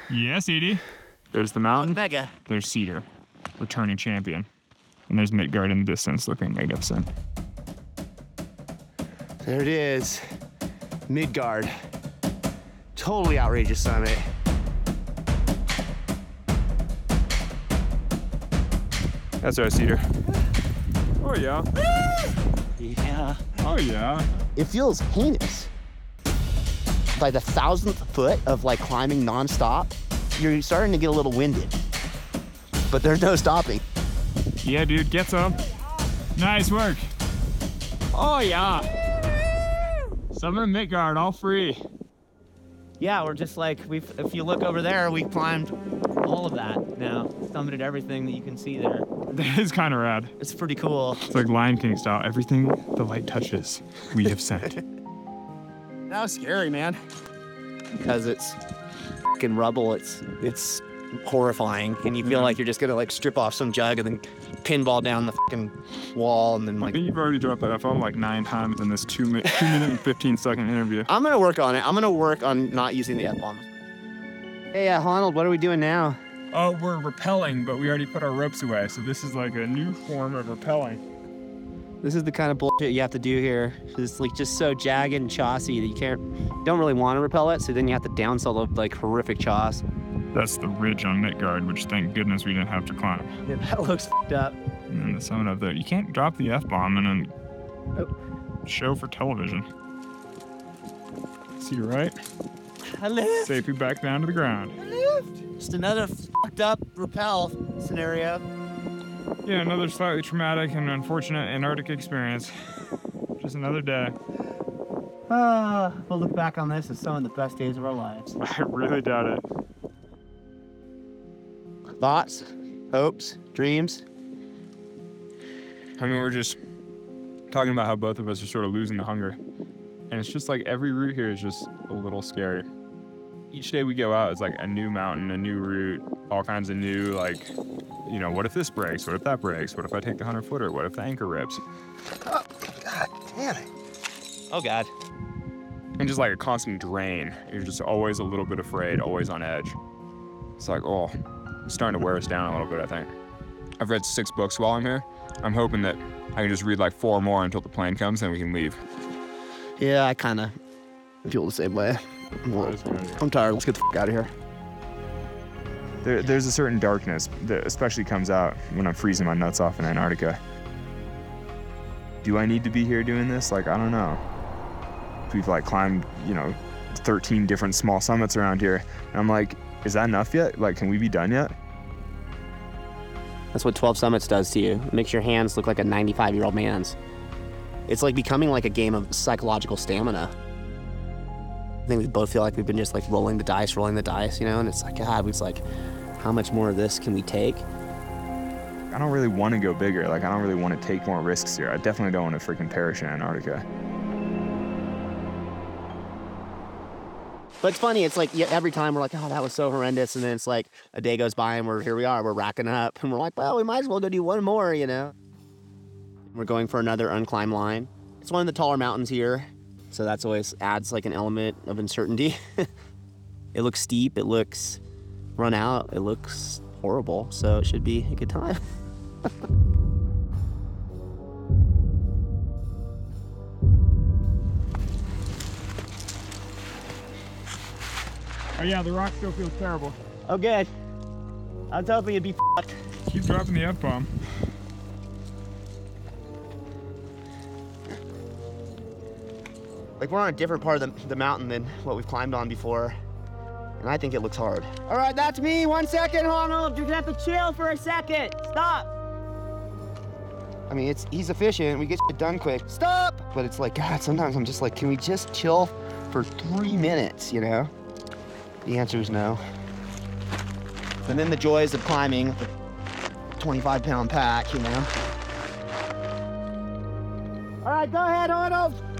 Yes, Edie. There's the mountain. Mega. There's Cedar, returning champion. And there's Midgard in the distance looking magnificent. There it is. Midgard. Totally outrageous summit. That's our Cedar. Oh, yeah. Yeah. Oh, yeah. It feels heinous. By the 1,000th foot of like climbing nonstop, you're starting to get a little winded. But there's no stopping. Yeah, dude, get some. Nice work. Oh, yeah. Summit of Midgard, all free. Yeah, we're just like, if you look over there, we climbed all of that now. Summited everything that you can see there. That is kind of rad. It's pretty cool. It's like Lion King style. Everything the light touches, we have sent. That was scary, man. Because it's fucking rubble. It's horrifying, and you feel like you're just gonna like strip off some jug and then pinball down the fucking wall, and then I like. think you've already dropped that F-bomb like 9 times in this 2-minute and 15-second interview. I'm gonna work on it. I'm gonna work on not using the F-bomb. Hey, Honnold, what are we doing now? Oh, we're rappelling, but we already put our ropes away, so this is like a new form of rappelling. This is the kind of bullshit you have to do here. It's like just so jagged and chossy that you don't really want to rappel it, so then you have to downsell the like horrific choss. That's the ridge on Midgard, which thank goodness we didn't have to climb. Yeah, that looks f***ed up. And then the summit up there. You can't drop the F-bomb and then show for television. See, right? I lift. Safely back down to the ground. Just another f***ed up rappel scenario. Yeah, another slightly traumatic and unfortunate Antarctic experience. Just another day. We'll look back on this as some of the best days of our lives. I really doubt it. Thoughts, hopes, dreams. I mean, we're just talking about how both of us are sort of losing the hunger. And it's just like every route here is just a little scary. Each day we go out, it's like a new mountain, a new route, all kinds of new, like, you know, what if this breaks? What if that breaks? What if I take the 100-footer? What if the anchor rips? Oh, God damn it. Oh, God. And just like a constant drain. You're just always a little bit afraid, always on edge. It's like, oh, it's starting to wear us down a little bit, I think. I've read 6 books while I'm here. I'm hoping that I can just read like 4 more until the plane comes and we can leave. Yeah, I kind of feel the same way. I'm tired. Let's get the f*** out of here. There's a certain darkness that especially comes out when I'm freezing my nuts off in Antarctica. Do I need to be here doing this? Like, I don't know. We've like climbed, 13 different small summits around here. And I'm like, is that enough yet? Like, can we be done yet? That's what 12 Summits does to you. It makes your hands look like a 95-year-old man's. It's like becoming like a game of psychological stamina. I think we both feel like we've been just like rolling the dice, and it's like, God, it's like, how much more of this can we take? I don't really want to go bigger. Like, I don't really want to take more risks here. I definitely don't want to freaking perish in Antarctica. But it's funny, it's like every time we're like, oh, that was so horrendous. And then it's like a day goes by and here we are, we're racking up. And we're like, well, we might as well go do one more, We're going for another unclimbed line. It's one of the taller mountains here. So that's always adds like an element of uncertainty. It looks steep, it looks run out, it looks horrible. So it should be a good time. Oh yeah, the rock still feels terrible. Oh, good. I was hoping you'd be fucked. Keep dropping the F-bomb. Like, we're on a different part of the mountain than what we've climbed on before. And I think it looks hard. All right, that's me. 1 second, Honnold. You're gonna have to chill for a second. Stop. I mean, he's efficient. We get shit done quick. Stop! But it's like, God, sometimes I'm just like, can we just chill for 3 minutes, The answer is no. And then the joys of climbing a 25-pound pack, All right, go ahead, Honnold.